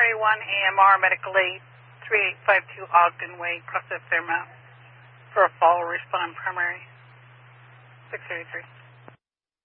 RA1 AMR Medical Aid 3852 Ogden Way, Crossett, Fairmount, for a fall respond primary 633.